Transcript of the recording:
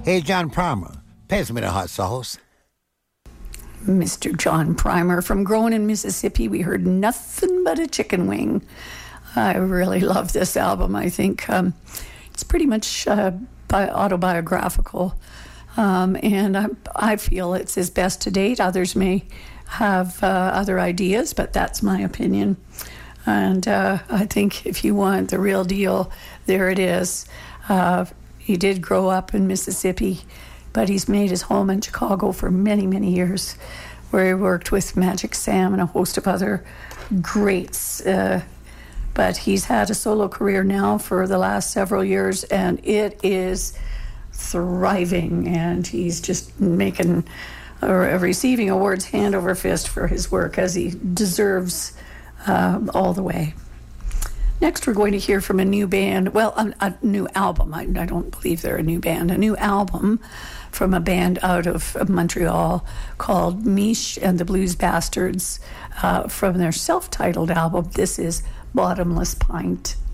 Hey, John Primer, pass me the hot sauce. Mr. John Primer from Grown in Mississippi. We heard Nothing But a Chicken Wing. I really love this album. I think it's pretty much autobiographical, and I feel it's his best to date. Others may have other ideas, but that's my opinion. And I think if you want the real deal, there it is. He did grow up in Mississippi, but he's made his home in Chicago for many, many years, where he worked with Magic Sam and a host of other greats. But he's had a solo career now for the last several years, and it is thriving. And he's just receiving awards hand over fist for his work, as he deserves all the way. Next, we're going to hear from a new band. Well, a new album. I don't believe they're a new band. A new album from a band out of Montreal called Miche and the Blues Bastards from their self-titled album. This is Bottomless Pint.